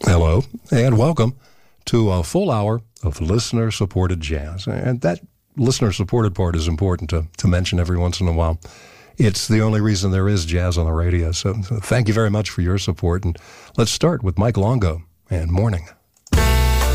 Hello, and welcome to a full hour of listener-supported jazz. And that listener-supported part is important to mention every once in a while. It's the only reason there is jazz on the radio. So thank you very much for your support. And let's start with Mike Longo and Morning.